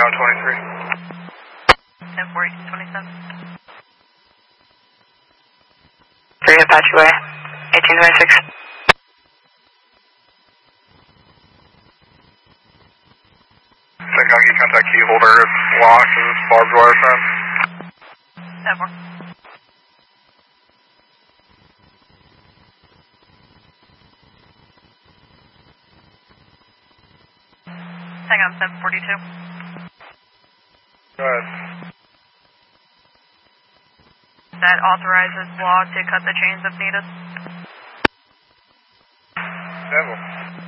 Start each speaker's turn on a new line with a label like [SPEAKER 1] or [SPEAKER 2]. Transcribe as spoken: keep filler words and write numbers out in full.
[SPEAKER 1] ground twenty-three.
[SPEAKER 2] ten forty-two twenty-seven.
[SPEAKER 3] three Apache Way, eighteen twenty-six.
[SPEAKER 1] Second, you contact key holder if locked and barbed wire fence.
[SPEAKER 2] ten four. Hang on, seven forty-two.
[SPEAKER 1] Go ahead.
[SPEAKER 2] That authorizes law to cut the chains if needed.
[SPEAKER 1] Devil.